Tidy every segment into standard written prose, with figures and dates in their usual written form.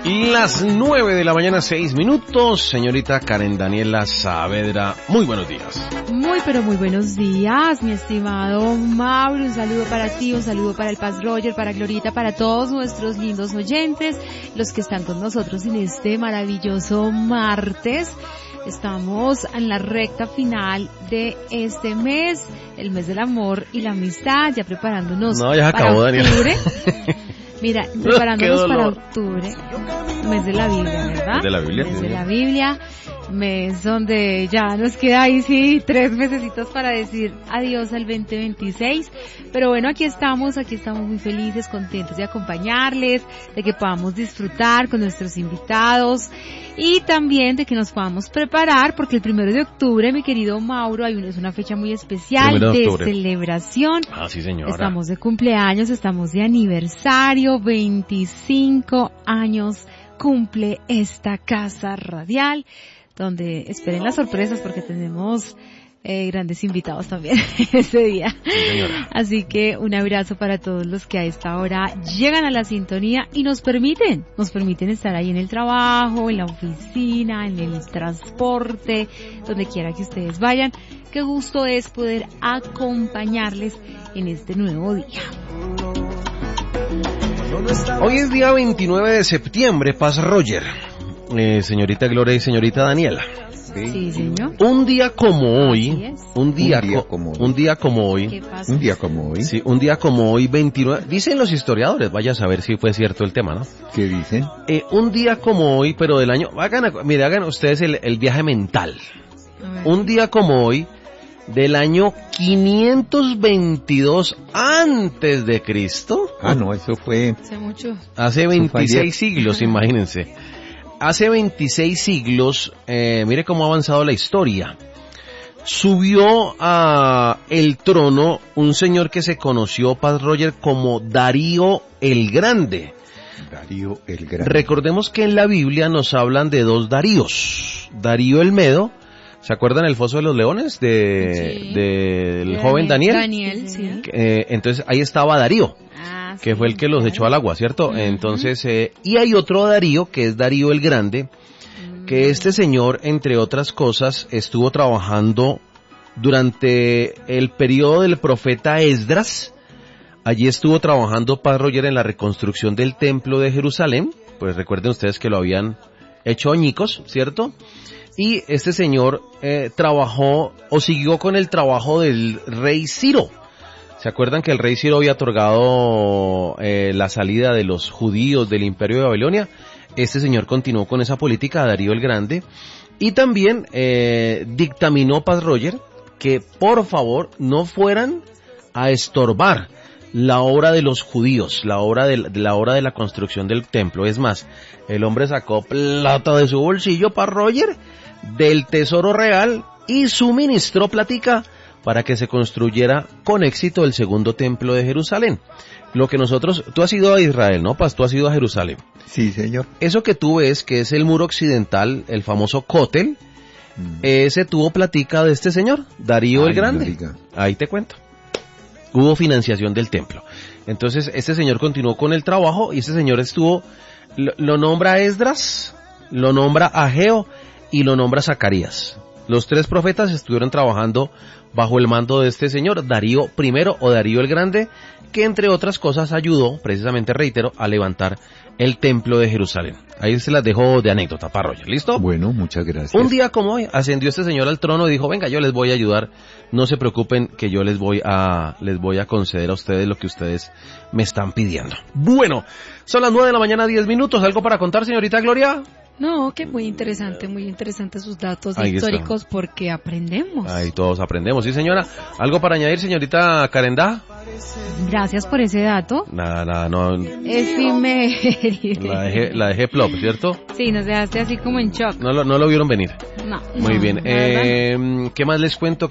Las 9 de la mañana, 6 minutos. Señorita Karen Daniela Saavedra, muy buenos días. Muy, pero muy buenos días, mi estimado Mauro. Un saludo para ti, un saludo para el Paz Roger, para Glorita, para todos nuestros lindos oyentes, los que están con nosotros en este maravilloso martes. Estamos en la recta final de este mes, el mes del amor y la amistad, ya preparándonos ya para acabó, octubre. Mira, preparándonos para octubre, mes de la Biblia, ¿verdad? Mes de la Biblia. Mes de la Biblia, mes donde ya nos queda ahí 3 mesecitos para decir adiós al 2026, pero bueno, aquí estamos muy felices, contentos de acompañarles, de que podamos disfrutar con nuestros invitados y también de que nos podamos preparar, porque el 1 de octubre, mi querido Mauro, es una fecha muy especial de celebración. Ah, sí, señora. Estamos de cumpleaños, estamos de aniversario, 25 años cumple esta casa radial, donde esperen las sorpresas porque tenemos grandes invitados también ese día. Sí, así que un abrazo para todos los que a esta hora llegan a la sintonía y nos permiten estar ahí en el trabajo, en la oficina, en el transporte, donde quiera que ustedes vayan. Qué gusto es poder acompañarles en este nuevo día. Hoy es día 29 de septiembre, Paz Roger, señorita Gloria y señorita Daniela. Sí, señor. Un día como hoy, Un día como hoy, 29, dicen los historiadores, vaya a saber si fue cierto el tema, ¿no? ¿Qué dicen? Un día como hoy, pero del año, hagan ustedes el viaje mental. Un día como hoy, del año 522 antes de Cristo. Ah, no, eso fue hace mucho. Hace 26 siglos, imagínense. Hace 26 siglos, mire cómo ha avanzado la historia. Subió a el trono un señor que se conoció, Paz Roger, como Darío el Grande. Darío el Grande. Recordemos que en la Biblia nos hablan de 2 Daríos. Darío el Medo, ¿se acuerdan el foso de los leones del joven Daniel? Daniel, sí. Entonces ahí estaba Darío, que fue el que los echó al agua, ¿cierto? Entonces, y hay otro Darío, que es Darío el Grande, que este señor, entre otras cosas, estuvo trabajando durante el periodo del profeta Esdras. Allí estuvo trabajando Paz Roger en la reconstrucción del templo de Jerusalén. Pues recuerden ustedes que lo habían hecho añicos, ¿cierto? Y este señor trabajó o siguió con el trabajo del rey Ciro. ¿Se acuerdan que el rey Ciro había otorgado la salida de los judíos del Imperio de Babilonia? Este señor continuó con esa política, Darío el Grande, y también dictaminó, Paz Roger, que por favor no fueran a estorbar la obra de los judíos, la obra de la construcción del templo. Es más, el hombre sacó plata de su bolsillo, Paz Roger, del tesoro real, y suministró plática para que se construyera con éxito el segundo templo de Jerusalén. Lo que tú has ido a Israel, ¿no, Paz? Tú has ido a Jerusalén. Sí, señor. Eso que tú ves, que es el muro occidental, el famoso Cótel, ese tuvo plática de este señor, Darío el Grande. Ahí te cuento. Hubo financiación del templo. Entonces, este señor continuó con el trabajo y este señor lo nombra Esdras, lo nombra Ageo y lo nombra Zacarías. Los 3 profetas estuvieron trabajando bajo el mando de este señor, Darío I o Darío el Grande, que entre otras cosas ayudó, precisamente reitero, a levantar el templo de Jerusalén. Ahí se las dejo de anécdota, Paz Roger, ¿listo? Bueno, muchas gracias. Un día como hoy, ascendió este señor al trono y dijo, venga, yo les voy a ayudar, no se preocupen que yo les voy a conceder a ustedes lo que ustedes me están pidiendo. Bueno, son las 9 de la mañana, 10 minutos, ¿algo para contar, señorita Gloria? No, que muy interesante sus datos históricos está. Porque aprendemos. Ahí todos aprendemos, sí señora. ¿Algo para añadir, señorita Karendá? Gracias por ese dato. Nada, no. La dejé plop, ¿cierto? Sí, nos dejaste así como en shock. No lo vieron venir. No. Muy bien. ¿Qué más les cuento?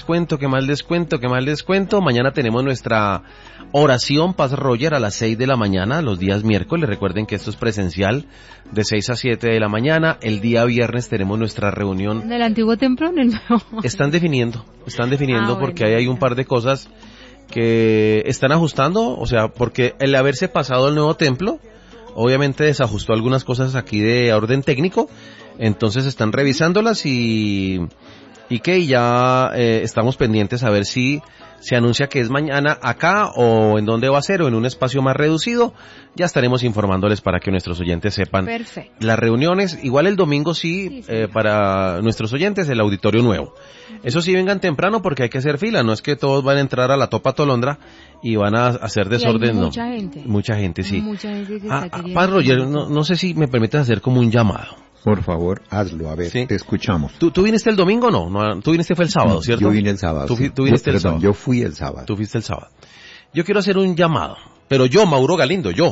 Mañana tenemos nuestra oración Paz Roger a las 6 de la mañana, los días miércoles. Recuerden que esto es presencial de 6 a 7 de la mañana. El día viernes tenemos nuestra reunión. ¿En el antiguo templo o en el nuevo? Están definiendo porque ahí hay un par de cosas que están ajustando, o sea, porque el haberse pasado al nuevo templo obviamente desajustó algunas cosas aquí de orden técnico, entonces están revisándolas y que ya estamos pendientes a ver si se anuncia que es mañana acá o en dónde va a ser o en un espacio más reducido. Ya estaremos informándoles para que nuestros oyentes sepan. Perfecto. Las reuniones, igual el domingo sí. Para nuestros oyentes el auditorio nuevo. Eso sí, vengan temprano porque hay que hacer fila, no es que todos van a entrar a la Topa Tolondra y van a hacer desorden, no. Mucha gente. Mucha gente, sí. Mucha gente que está queriendo. Padre Roger, no sé si me permites hacer como un llamado. Por favor, hazlo, a ver, sí. Te escuchamos. ¿Tú viniste el domingo o no? Tú viniste fue el sábado, ¿cierto? Yo vine el sábado. Tú viniste el sábado. Yo fui el sábado. Tú fuiste el sábado. Yo quiero hacer un llamado, pero yo, Mauro Galindo, yo.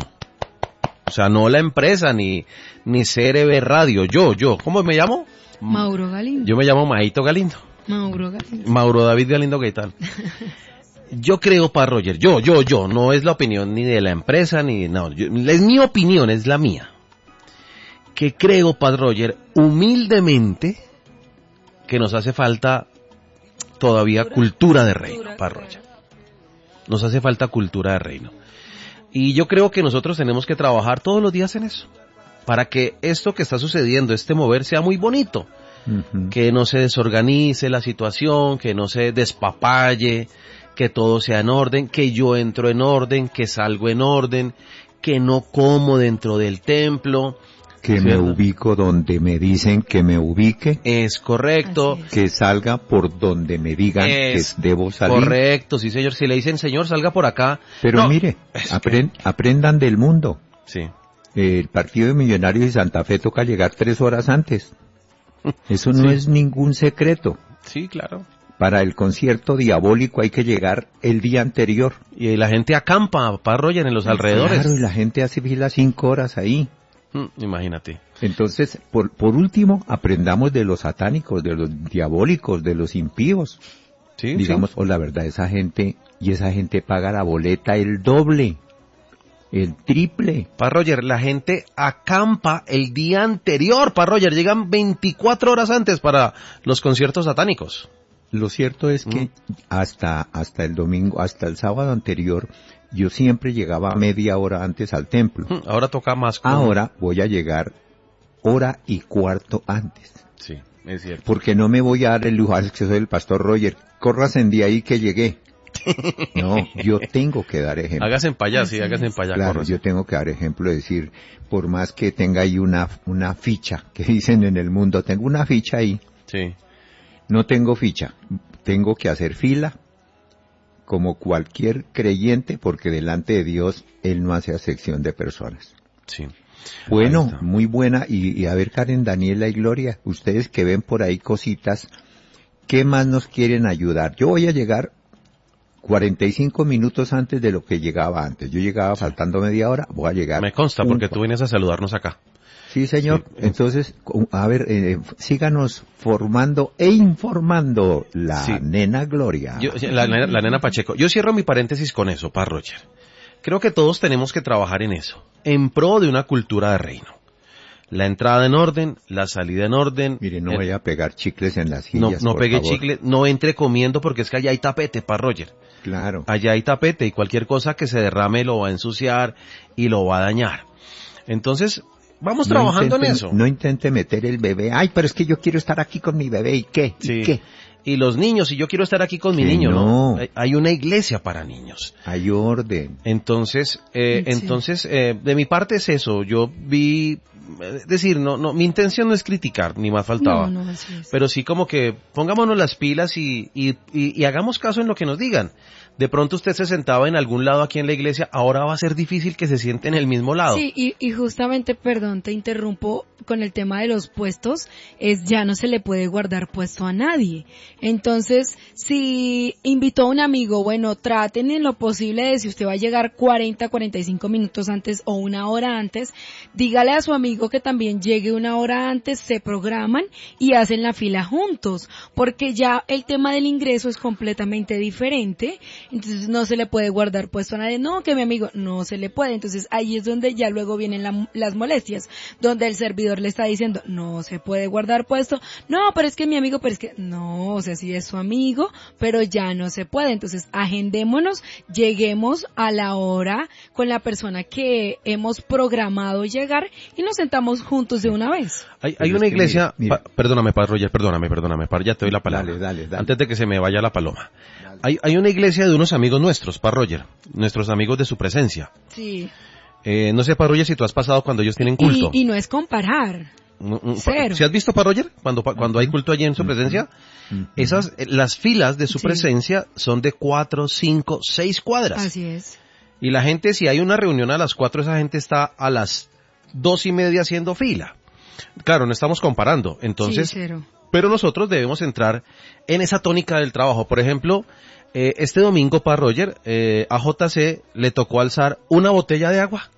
O sea, no la empresa, ni CRB Radio, yo. ¿Cómo me llamo? Mauro Galindo. Yo me llamo Maito Galindo. Mauro Galindo. Mauro David Galindo, ¿qué tal? Yo creo, para Roger, yo, no es la opinión ni de la empresa, es mi opinión, es la mía. Que creo, Padre Roger, humildemente, que nos hace falta todavía cultura de reino, Padre Roger. Nos hace falta cultura de reino. Y yo creo que nosotros tenemos que trabajar todos los días en eso, para que esto que está sucediendo, este mover, sea muy bonito. Uh-huh. Que no se desorganice la situación, que no se despapalle, que todo sea en orden, que yo entro en orden, que salgo en orden, que no como dentro del templo. Que me ubico donde me dicen que me ubique. Es correcto. Que salga por donde me digan que debo salir. Correcto, sí señor. Si le dicen, señor, salga por acá. Pero no, mire, aprendan del mundo. Sí. El partido de Millonarios y Santa Fe toca llegar 3 horas antes. Eso no es ningún secreto. Sí, claro. Para el concierto diabólico hay que llegar el día anterior. Y la gente acampa, Padre Roger, en los alrededores. Claro, y la gente hace fila 5 horas ahí. Imagínate. Entonces, por último, aprendamos de los satánicos, de los diabólicos, de los impíos. Sí, digamos, la verdad, esa gente paga la boleta el doble, el triple. Padre Roger, la gente acampa el día anterior, Padre Roger, llegan 24 horas antes para los conciertos satánicos. Lo cierto es que hasta el domingo, hasta el sábado anterior, yo siempre llegaba media hora antes al templo. Ahora toca más. Ahora voy a llegar 1:15 antes. Sí, es cierto. Porque no me voy a dar el lujo, que soy el pastor Roger, córrase en día ahí que llegué. No, yo tengo que dar ejemplo. Hágase para allá, sí, hágase para allá. Claro, córrase. Yo tengo que dar ejemplo, decir, por más que tenga ahí una ficha, que dicen en el mundo, tengo una ficha ahí. Sí. No tengo ficha, tengo que hacer fila, como cualquier creyente, porque delante de Dios, Él no hace acepción de personas. Sí. Bueno, muy buena, y a ver, Karen, Daniela y Gloria, ustedes que ven por ahí cositas, ¿qué más nos quieren ayudar? Yo voy a llegar 45 minutos antes de lo que llegaba antes. Yo llegaba faltando media hora, voy a llegar. Me consta, porque tú vienes a saludarnos acá. Sí, señor. Sí. Entonces, a ver, síganos formando e informando la nena Gloria. La nena Pacheco. Yo cierro mi paréntesis con eso, Padre Roger. Creo que todos tenemos que trabajar en eso, en pro de una cultura de reino. La entrada en orden, la salida en orden. Mire, no vaya a pegar chicles en las sillas, no pegue chicles, no entre comiendo porque es que allá hay tapete, Padre Roger. Claro. Allá hay tapete y cualquier cosa que se derrame lo va a ensuciar y lo va a dañar. Entonces, vamos trabajando en eso. No intente meter el bebé. Ay, pero es que yo quiero estar aquí con mi bebé. ¿Y qué? Sí. ¿Y qué? Y los niños, y yo quiero estar aquí con mi niño, ¿no? Hay una iglesia para niños. Hay orden. Entonces, de mi parte es eso. Yo vi, decir, mi intención no es criticar, ni más faltaba. No, así es. Pero sí como que pongámonos las pilas y hagamos caso en lo que nos digan. De pronto usted se sentaba en algún lado aquí en la iglesia, ahora va a ser difícil que se siente en el mismo lado. Sí, y justamente, perdón, te interrumpo con el tema de los puestos, ya no se le puede guardar puesto a nadie. Entonces, si invitó a un amigo, bueno, traten en lo posible de si usted va a llegar 40, 45 minutos antes o 1 hora antes, dígale a su amigo que también llegue 1 hora antes, se programan y hacen la fila juntos, porque ya el tema del ingreso es completamente diferente. Entonces no se le puede guardar puesto a nadie, no, que mi amigo, no se le puede. Entonces ahí es donde ya luego vienen las molestias, donde el servidor servidor le está diciendo, no se puede guardar puesto, no, pero es que mi amigo, pero es que, no, o sea, sí es su amigo, pero ya no se puede. Entonces, agendémonos, lleguemos a la hora con la persona que hemos programado llegar y nos sentamos juntos de una vez. Hay una iglesia, mira. Perdóname, Padre Roger, perdóname, ya te doy la palabra. Dale. Antes de que se me vaya la paloma. Hay una iglesia de unos amigos nuestros, Padre Roger, nuestros amigos de su presencia. Sí. No sé, Padre Roger, si tú has pasado cuando ellos tienen culto. Y no es comparar. Cero. ¿Sí has visto, Padre Roger, cuando hay culto allí en su presencia? Las filas de su presencia son de 4, 5, 6 cuadras. Así es. Y la gente, si hay una reunión a las 4, esa gente está a las 2:30 haciendo fila. Claro, no estamos comparando, entonces, sí, cero. Pero nosotros debemos entrar en esa tónica del trabajo. Por ejemplo, este domingo, Padre Roger, a JC le tocó alzar una botella de agua.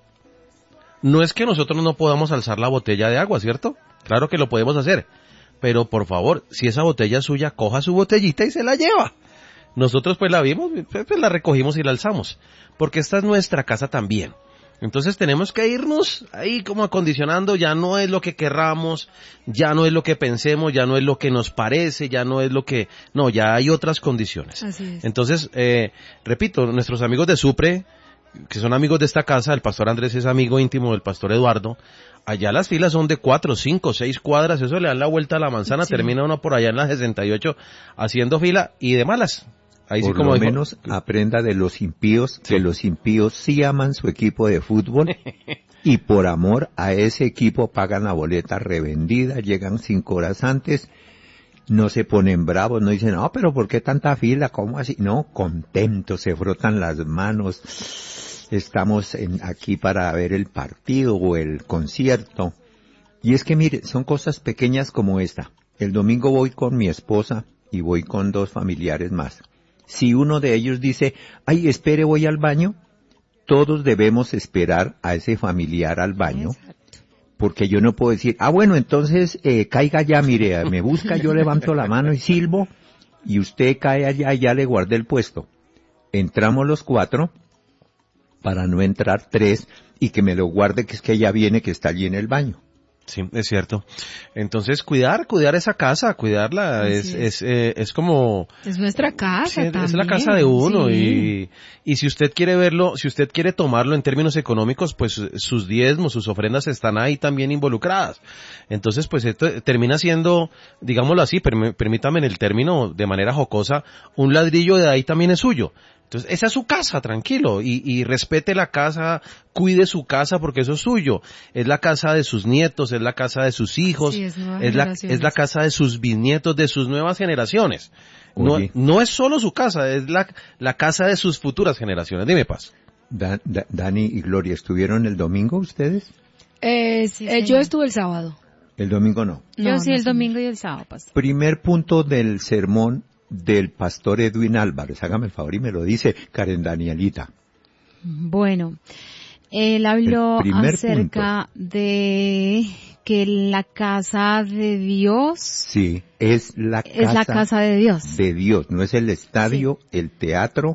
No es que nosotros no podamos alzar la botella de agua, ¿cierto? Claro que lo podemos hacer. Pero por favor, si esa botella es suya, coja su botellita y se la lleva. Nosotros pues la vimos, pues la recogimos y la alzamos. Porque esta es nuestra casa también. Entonces tenemos que irnos ahí como acondicionando, ya no es lo que querramos, ya no es lo que pensemos, ya no es lo que nos parece, ya no es lo que... No, ya hay otras condiciones. Así es. Entonces, repito, nuestros amigos de Supre, que son amigos de esta casa, el pastor Andrés es amigo íntimo del pastor Eduardo, allá las filas son de 4, 5, 6 cuadras, eso le dan la vuelta a la manzana, sí. Termina uno por allá en la 68 haciendo fila y de malas. Ahí por sí, como lo dijo, menos aprenda de los impíos, sí. Que los impíos sí aman su equipo de fútbol y por amor a ese equipo pagan la boleta revendida, llegan 5 horas antes, no se ponen bravos, no dicen, no, pero ¿por qué tanta fila? ¿Cómo así? No, contentos, se frotan las manos, estamos aquí para ver el partido o el concierto. Y es que mire, son cosas pequeñas como esta. El domingo voy con mi esposa y voy con 2 familiares más. Si uno de ellos dice, ay, espere, voy al baño, todos debemos esperar a ese familiar al baño, porque yo no puedo decir, bueno, entonces caiga ya, mire, me busca, yo levanto la mano y silbo, y usted cae allá y ya le guardé el puesto. Entramos los 4, para no entrar 3, y que me lo guarde, que es que ya viene, que está allí en el baño. Sí, es cierto. Entonces, cuidar esa casa, cuidarla, es como... Es nuestra casa, sí, también. Es la casa de uno, sí. y si usted quiere verlo, si usted quiere tomarlo en términos económicos, pues sus diezmos, sus ofrendas están ahí también involucradas. Entonces, pues esto termina siendo, digámoslo así, permítame en el término de manera jocosa, un ladrillo de ahí también es suyo. Entonces, esa es su casa, tranquilo, y respete la casa, cuide su casa porque eso es suyo. Es la casa de sus nietos, es la casa de sus hijos, sí, es la casa de sus bisnietos, de sus nuevas generaciones. No es solo su casa, es la casa de sus futuras generaciones. Dime, Paz. Dani y Gloria, ¿estuvieron el domingo ustedes? Yo estuve el sábado. El domingo no. Yo sí, el domingo y el sábado, Pastor. Primer punto del sermón del pastor Edwin Álvarez. Hágame el favor y me lo dice Karen Danielita. Bueno, él habló acerca de que la casa de Dios... Sí, es la casa de Dios. De Dios, no es el estadio, sí. El teatro,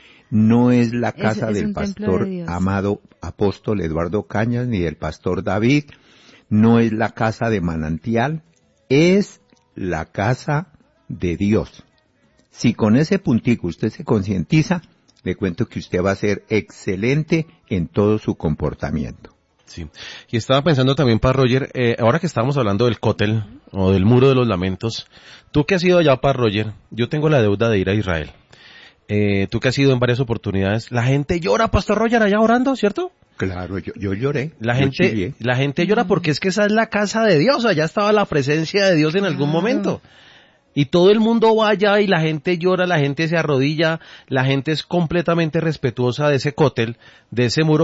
no es la casa del pastor amado apóstol Eduardo Cañas, ni del pastor David, no es la casa de Manantial, es la casa de Dios. Si con ese puntico usted se concientiza, le cuento que usted va a ser excelente en todo su comportamiento. Sí, y estaba pensando también, Padre Roger, ahora que estamos hablando del cótel, o del muro de los lamentos, tú que has ido allá, Padre Roger, yo tengo la deuda de ir a Israel. Tú que has ido en varias oportunidades, la gente llora, Pastor Roger, allá orando, ¿cierto? Claro, yo lloré. La gente llora porque es que esa es la casa de Dios, allá estaba la presencia de Dios en algún momento. Y todo el mundo va allá y la gente llora, la gente se arrodilla, la gente es completamente respetuosa de ese cótel, de ese muro